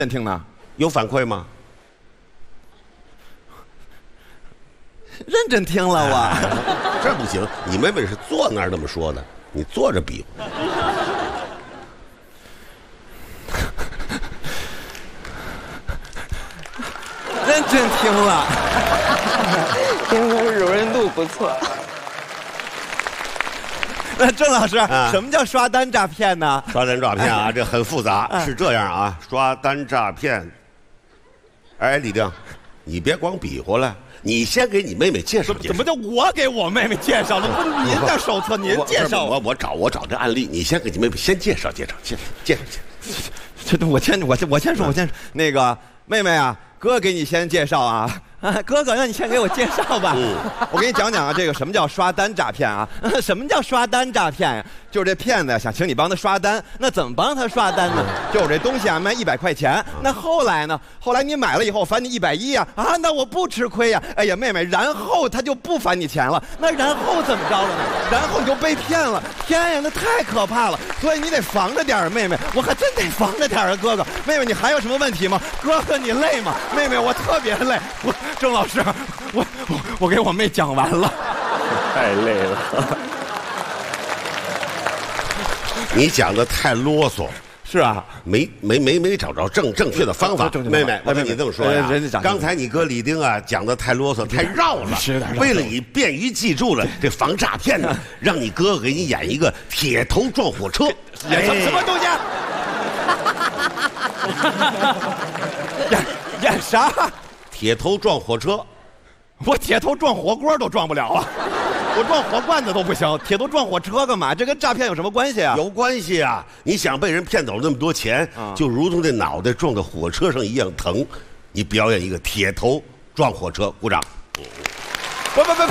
真听呢？ 有反馈吗？ 认真听了我。 这不行，你妹妹是坐那儿那么说的，你坐着比划。 认真听了， 听说柔韧度不错。 那郑老师，什么叫刷单诈骗呢？ 刷单诈骗啊，这很复杂，是这样啊，刷单诈骗。哎，李丁，你别光比划了，你先给你妹妹介绍介绍。 怎么叫我给我妹妹介绍呢？不是您的手册，您介绍。 我找这案例，你先给你妹妹先介绍介绍。 这我先说，那个妹妹啊，哥给你先介绍啊。哥哥，让你先给我介绍吧。我给你讲讲啊，这个什么叫刷单诈骗啊？什么叫刷单诈骗呀？就是这骗子想请你帮他刷单，那怎么帮他刷单呢？就是这东西啊卖100块钱，那后来呢？后来你买了以后返你110呀，那我不吃亏呀。哎呀，妹妹，然后他就不返你钱了，那然后怎么着了呢？然后你就被骗了，天呀，那太可怕了。所以你得防着点妹妹，我还真得防着点啊，哥哥。妹妹，你还有什么问题吗？哥哥，你累吗？妹妹，我特别累。郑老师，我给我妹讲完了， 太累了。 你讲的太啰嗦。 是啊， 没找着正确的方法。妹妹，我跟你这么说呀，刚才你哥李丁啊讲的太啰嗦，太绕了。为了你便于记住了，这防诈骗呢，让你哥给你演一个铁头撞火车。 什么东西？演啥？ 铁头撞火车， 我铁头撞火锅都撞不了啊！我撞火罐子都不行，铁头撞火车干嘛？这跟诈骗有什么关系啊？ 有关系啊！你想被人骗走那么多钱，就如同这脑袋撞到火车上一样疼。你表演一个铁头撞火车，鼓掌。 不是，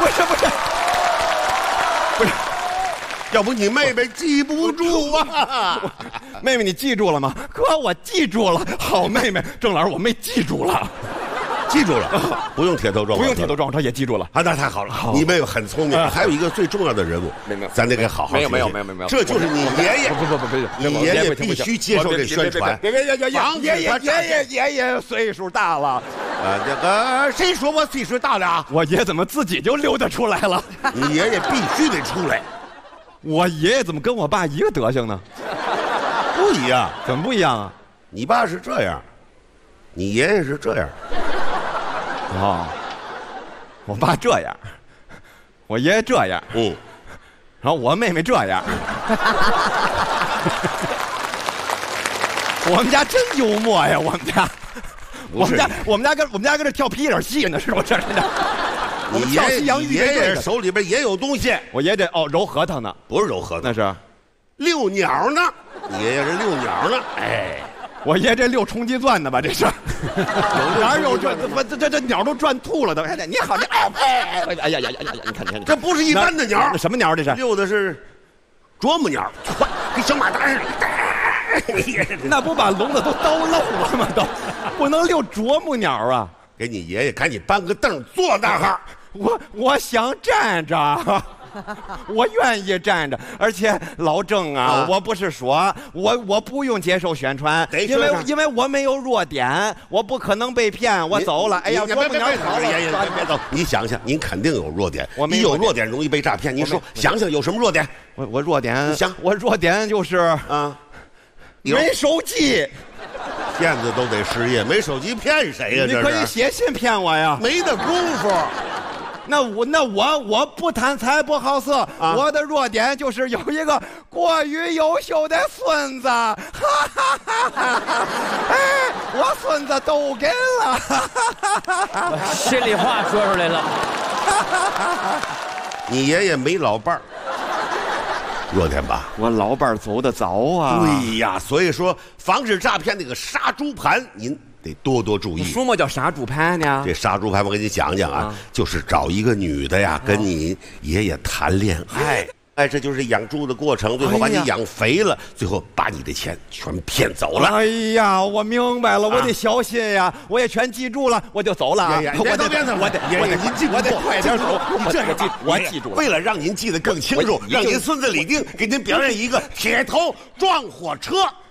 要不你妹妹记不住啊？ 妹妹，你记住了吗？哥，我记住了。好妹妹，郑老师，我妹记住了。 记住了，不用铁头撞火车， 不用铁头撞火车也记住了啊！那太好了，你妹妹很聪明。还有一个最重要的人物，咱得给好好。 没有， 这就是你爷爷。 不， 你爷爷必须接受这宣传。 别，爷爷岁数大了。 这个谁说我岁数大了？ 我爷怎么自己就溜达出来了？ 你爷爷必须得出来。 我爷爷怎么跟我爸一个德行呢？ 不一样。 怎么不一样啊？ 你爸是这样，你爷爷是这样。 我爸这样，我爷爷这样，然后我妹妹这样。我们家真幽默呀！我们家跟这跳皮影戏呢，是不是？ 你爷爷手里边也有东西。 我爷爷这揉核桃呢， 不是揉核桃， 那是遛鸟呢。你爷爷是遛鸟呢。哎， 我爷这遛冲击钻的吧？这是哪有这鸟都转吐了都！你好，哎呀，你看， 这不是一般的鸟。 什么鸟？这是遛的是啄木鸟，跟小马达似的。 那不把笼子都叨漏了吗？都不能遛啄木鸟啊！ 给你爷爷赶紧搬个凳坐那儿。 我想站着。我愿意站着，而且老郑啊，我不是说我不用接受宣传，因为我没有弱点，我不可能被骗，我走了。哎呀，啄木鸟好了， 别走！你想想，您肯定有弱点， 你有弱点容易被诈骗。您说，想想有什么弱点？ 我弱点， 想我弱点就是没手机。 骗子都得失业，没手机骗谁呀？ 你可以写信骗我呀， 没那功夫。 那我不贪财不好色，我的弱点就是有一个过于优秀的孙子，哎，我孙子都给了， 心里话说出来了。 你爷爷没老伴儿，弱点吧？ 我老伴儿走得早啊。 对呀，所以说防止诈骗那个杀猪盘，您得多多注意。 什么叫杀猪盘呢？ 这杀猪盘我给你讲讲啊，就是找一个女的呀，跟你爷爷谈恋爱。哎，这就是养猪的过程，最后把你养肥了，最后把你的钱全骗走了。 哎呀，我明白了，我得小心呀，我也全记住了，我就走了啊。 我得快点走，我记住了。 为了让您记得更清楚，让您孙子李丁给您表演一个铁头撞火车。